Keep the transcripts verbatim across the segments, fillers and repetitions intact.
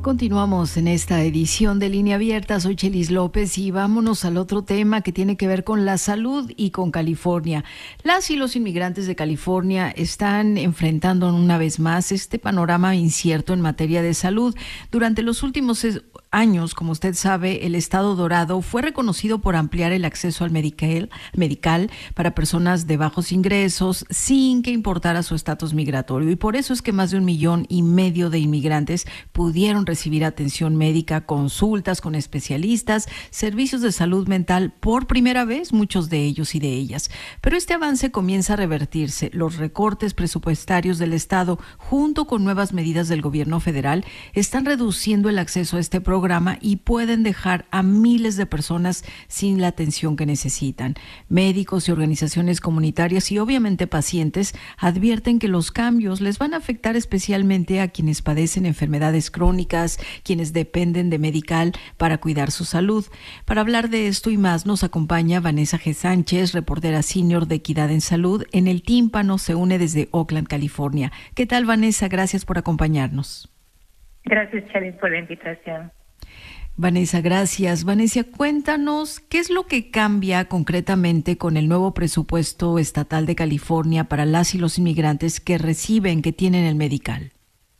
Continuamos en esta edición de Línea Abierta. Soy Chelis López y vámonos al otro tema que tiene que ver con la salud y con California. Las y los inmigrantes de California están enfrentando una vez más este panorama incierto en materia de salud. Durante los últimos años, como usted sabe, el Estado Dorado fue reconocido por ampliar el acceso al medical, medical para personas de bajos ingresos sin que importara su estatus migratorio. Y por eso es que más de un millón y medio de inmigrantes pudieron recibir atención médica, consultas con especialistas, servicios de salud mental por primera vez, muchos de ellos y de ellas. Pero este avance comienza a revertirse. Los recortes presupuestarios del Estado, junto con nuevas medidas del gobierno federal, están reduciendo el acceso a este programa y pueden dejar a miles de personas sin la atención que necesitan. Médicos y organizaciones comunitarias y obviamente pacientes advierten que los cambios les van a afectar especialmente a quienes padecen enfermedades crónicas, quienes dependen de medical para cuidar su salud. Para hablar de esto y más nos acompaña Vanessa G. Sánchez, reportera senior de Equidad en Salud en El Tímpano, se une desde Oakland, California. ¿Qué tal, Vanessa? Gracias por acompañarnos. Gracias, Charlie, por la invitación. Vanessa, gracias. Vanessa, cuéntanos qué es lo que cambia concretamente con el nuevo presupuesto estatal de California para las y los inmigrantes que reciben, que tienen el medical.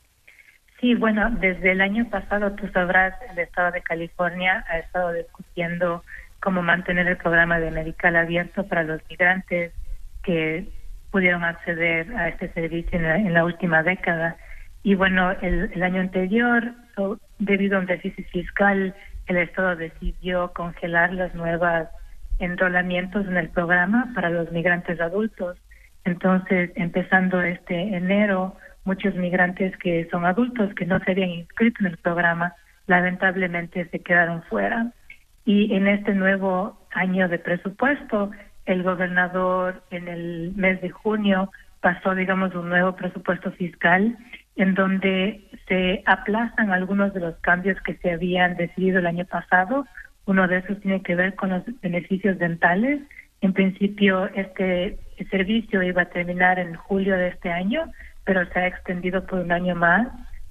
Sí, bueno, desde el año pasado, tú sabrás, el Estado de California ha estado discutiendo cómo mantener el programa de medical abierto para los migrantes que pudieron acceder a este servicio en la, en la última década. Y bueno, el, el año anterior, so, debido a un déficit fiscal, el Estado decidió congelar los nuevos enrolamientos en el programa para los migrantes adultos. Entonces, empezando este enero, muchos migrantes que son adultos, que no se habían inscrito en el programa, lamentablemente se quedaron fuera. Y en este nuevo año de presupuesto, el gobernador en el mes de junio pasó, digamos, un nuevo presupuesto fiscal en donde se aplazan algunos de los cambios que se habían decidido el año pasado. Uno de esos tiene que ver con los beneficios dentales. En principio, este servicio iba a terminar en julio de este año, pero se ha extendido por un año más.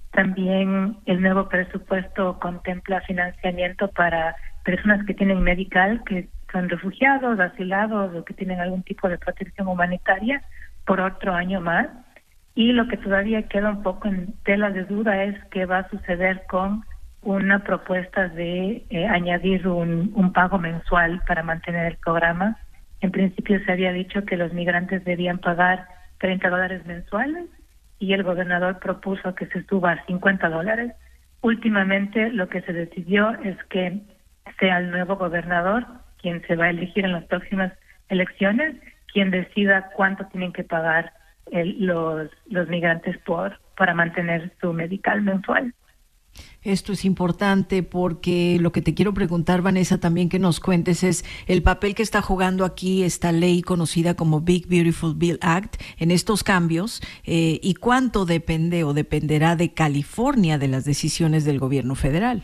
También el nuevo presupuesto contempla financiamiento para personas que tienen medical, que son refugiados, asilados o que tienen algún tipo de protección humanitaria por otro año más. Y lo que todavía queda un poco en tela de duda es qué va a suceder con una propuesta de eh, añadir un, un pago mensual para mantener el programa. En principio se había dicho que los migrantes debían pagar treinta dólares mensuales y el gobernador propuso que se suba a cincuenta dólares. Últimamente lo que se decidió es que sea el nuevo gobernador, quien se va a elegir en las próximas elecciones, quien decida cuánto tienen que pagar el, los, los migrantes por para mantener su medical mensual. Esto es importante porque lo que te quiero preguntar, Vanessa, también que nos cuentes es el papel que está jugando aquí esta ley conocida como Big Beautiful Bill Act en estos cambios eh, y cuánto depende o dependerá de California de las decisiones del gobierno federal.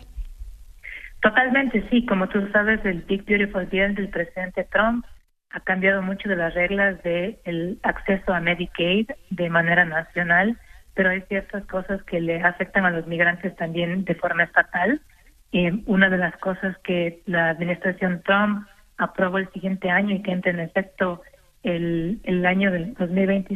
Totalmente, sí. Como tú sabes, el Big Beautiful Bill del presidente Trump ha cambiado mucho de las reglas del acceso a Medicaid de manera nacional, pero hay ciertas cosas que le afectan a los migrantes también de forma estatal. Eh, una de las cosas que la administración Trump aprobó el siguiente año y que entra en efecto el, el año del dos mil veinticinco